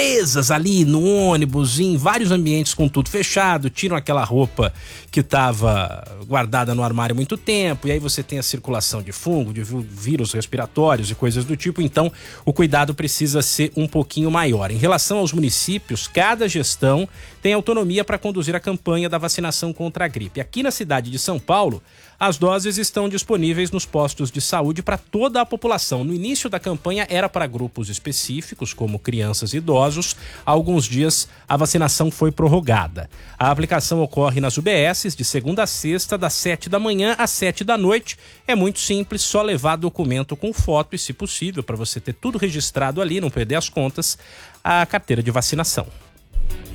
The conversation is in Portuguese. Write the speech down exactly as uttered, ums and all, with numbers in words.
presas ali no ônibus, em vários ambientes com tudo fechado, tiram aquela roupa que estava guardada no armário há muito tempo, e aí você tem a circulação de fungo, de vírus respiratórios e coisas do tipo. Então o cuidado precisa ser um pouquinho maior. Em relação aos municípios, cada gestão tem autonomia para conduzir a campanha da vacinação contra a gripe. Aqui na cidade de São Paulo, as doses estão disponíveis nos postos de saúde para toda a população. No início da campanha era para grupos específicos, como crianças e idosos. Há alguns dias a vacinação foi prorrogada. A aplicação ocorre nas U B Ss de segunda a sexta, das sete da manhã às sete da noite. É muito simples, só levar documento com foto e, se possível, para você ter tudo registrado ali, não perder as contas, a carteira de vacinação.